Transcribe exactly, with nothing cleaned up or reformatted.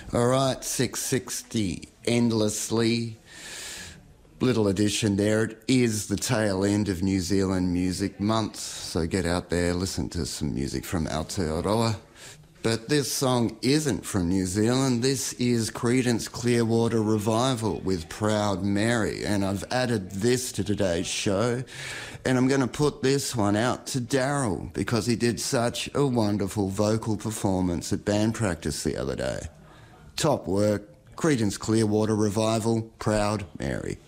All right, six sixty, Endlessly. Little addition there. It is the tail end of New Zealand Music Month, so get out there, listen to some music from Aotearoa. But this song isn't from New Zealand. This is Creedence Clearwater Revival with Proud Mary, and I've added this to today's show, and I'm going to put this one out to Daryl because he did such a wonderful vocal performance at band practice the other day. Top work. Creedence Clearwater Revival, Proud Mary.